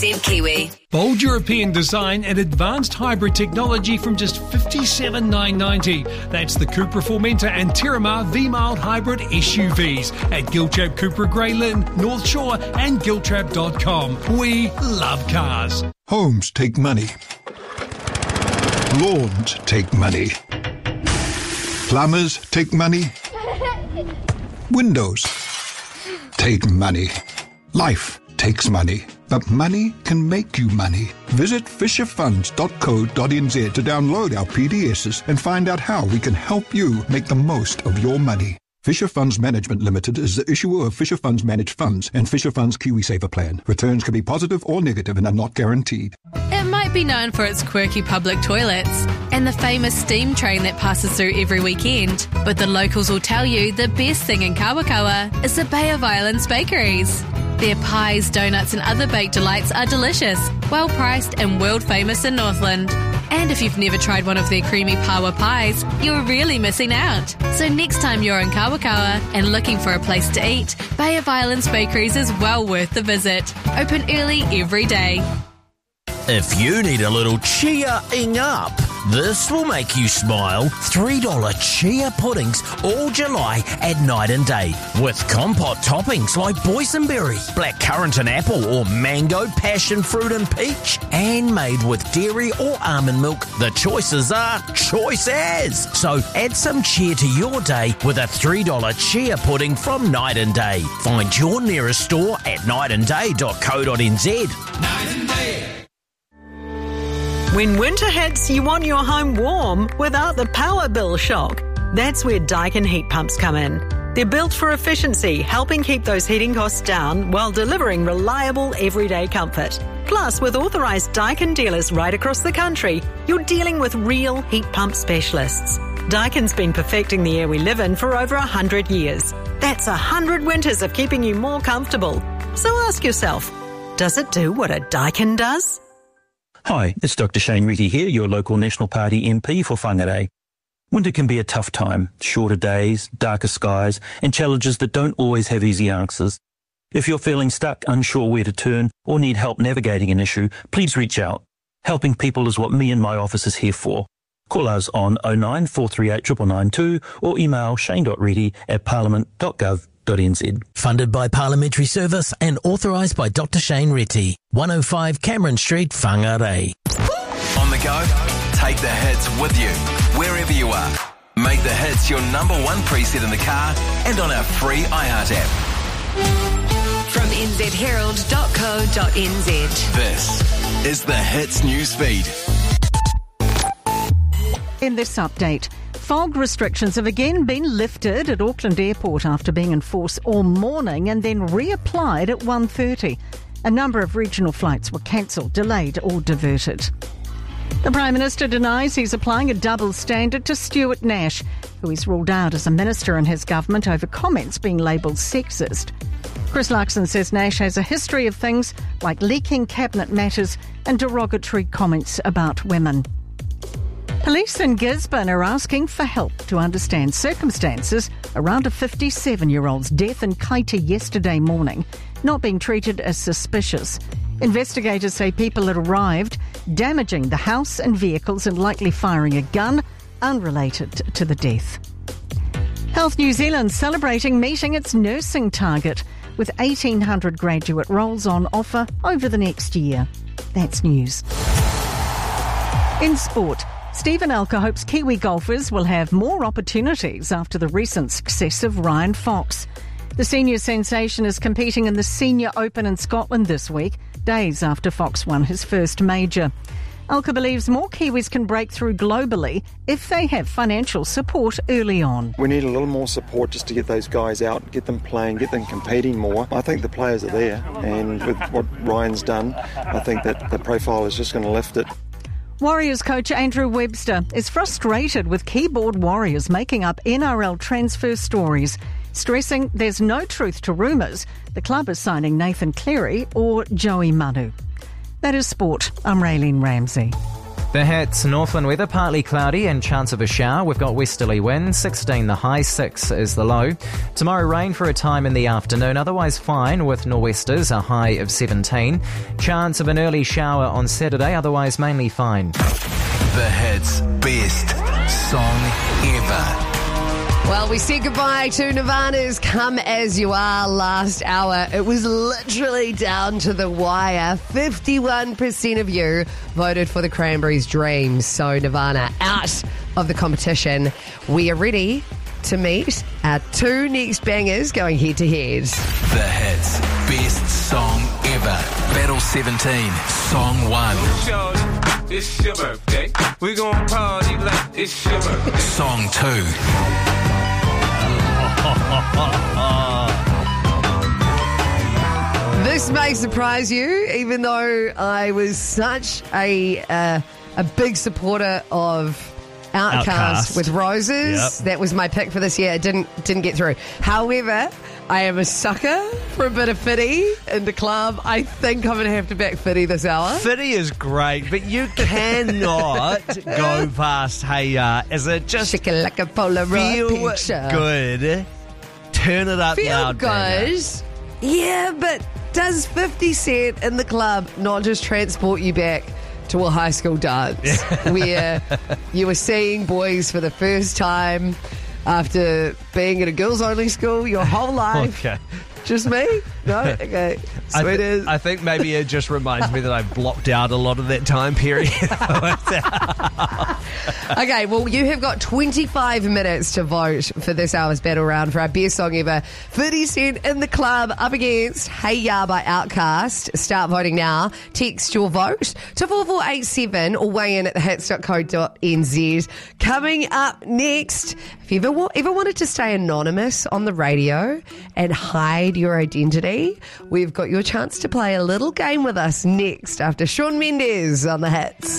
Zeb Kiwi. Bold European design and advanced hybrid technology from just $57,990. That's the Cupra Formentor and Terramar V-Mild Hybrid SUVs at Giltrap Cupra Grey Lynn, North Shore and Giltrap.com. We love cars. Homes take money. Lawns take money. Plumbers take money. Windows take money. Life takes money. But money can make you money. Visit fisherfunds.co.nz to download our PDSs and find out how we can help you make the most of your money. Fisher Funds Management Limited is the issuer of Fisher Funds Managed Funds and Fisher Funds KiwiSaver Plan. Returns can be positive or negative and are not guaranteed. It might be known for its quirky public toilets and the famous steam train that passes through every weekend, but the locals will tell you the best thing in Kawakawa is the Bay of Islands bakeries. Their pies, donuts and other baked delights are delicious, well priced and world famous in Northland. And if you've never tried one of their creamy pawa pies, you're really missing out. So next time you're in Kawakawa and looking for a place to eat, Bay of Islands Bakeries is well worth the visit. Open early every day. If you need a little cheer-ing up, this will make you smile. $3 chia puddings all July at Night and Day. With compote toppings like boysenberry, blackcurrant and apple, or mango, passion fruit and peach. And made with dairy or almond milk. The choices are choice as. So add some cheer to your day with a $3 chia pudding from Night and Day. Find your nearest store at nightandday.co.nz. Night and Day. When winter hits, you want your home warm without the power bill shock. That's where Daikin heat pumps come in. They're built for efficiency, helping keep those heating costs down while delivering reliable everyday comfort. Plus, with authorised Daikin dealers right across the country, you're dealing with real heat pump specialists. Daikin's been perfecting the air we live in for over 100 years. That's 100 winters of keeping you more comfortable. So ask yourself, does it do what a Daikin does? Hi, it's Dr. Shane Retty here, your local National Party MP for Whangarei. Winter can be a tough time, shorter days, darker skies, and challenges that don't always have easy answers. If you're feeling stuck, unsure where to turn, or need help navigating an issue, please reach out. Helping people is what me and my office is here for. Call us on 09 438 9992 or email shane.retty@parliament.gov.nz. Funded by Parliamentary Service and authorised by Dr. Shane Retty. 105 Cameron Street, Whangarei. On the go, take the hits with you, wherever you are. Make the hits your number one preset in the car and on our free iHeart app. From nzherald.co.nz. This is the Hits Newsfeed. In this update, fog restrictions have again been lifted at Auckland Airport after being in force all morning and then reapplied at 1:30. A number of regional flights were cancelled, delayed or diverted. The Prime Minister denies he's applying a double standard to Stuart Nash, who he's ruled out as a minister in his government over comments being labelled sexist. Chris Luxon says Nash has a history of things like leaking cabinet matters and derogatory comments about women. Police in Gisborne are asking for help to understand circumstances around a 57-year-old's death in Kaiti yesterday morning, not being treated as suspicious. Investigators say people had arrived, damaging the house and vehicles and likely firing a gun unrelated to the death. Health New Zealand celebrating meeting its nursing target with 1,800 graduate roles on offer over the next year. That's news. In sport, Stephen Alker hopes Kiwi golfers will have more opportunities after the recent success of Ryan Fox. The senior sensation is competing in the Senior Open in Scotland this week, days after Fox won his first major. Alker believes more Kiwis can break through globally if they have financial support early on. We need a little more support just to get those guys out, get them playing, get them competing more. I think the players are there, and with what Ryan's done, I think that the profile is just going to lift it. Warriors coach Andrew Webster is frustrated with keyboard warriors making up NRL transfer stories, stressing there's no truth to rumours the club is signing Nathan Cleary or Joey Manu. That is sport. I'm Raylene Ramsey. The Hits, Northland weather, partly cloudy and chance of a shower. We've got westerly winds, 16 the high, 6 is the low. Tomorrow rain for a time in the afternoon, otherwise fine with nor'westers, a high of 17. Chance of an early shower on Saturday, otherwise mainly fine. The Hits best song ever. Well, we said goodbye to Nirvana's Come As You Are last hour. It was literally down to the wire. 51% of you voted for the Cranberries' Dreams. So Nirvana out of the competition. We are ready to meet our two next bangers going head to head. The Hits best song ever. Battle 17, Song 1. It's your birthday. We gon' party like it's your birthday. Song 2. This may surprise you, even though I was such a big supporter of Outcast with Roses. Yep. That was my pick for this year. It didn't get through. However, I am a sucker for a bit of Fitty in the club. I think I'm going to have to back Fitty this hour. Fitty is great, but you cannot go past Hey Ya. Is it just Chicken like a Polaroid feel picture. good? Turn it up feel loud. Feel good. Banger. Yeah, but does 50 Cent in the club not just transport you back to a high school dance where you were seeing boys for the first time after being at a girls-only school your whole life? Okay. Just me? No? Okay. I think maybe it just reminds me that I blocked out a lot of that time period. Okay, well, you have got 25 minutes to vote for this hour's battle round for our best song ever. 50 Cent in the club up against Hey Ya by Outcast. Start voting now. Text your vote to 4487 or weigh in at thehits.co.nz. Coming up next, if you ever wanted to stay anonymous on the radio and hide your identity, we've got your chance to play a little game with us next after Shawn Mendes on The Hits.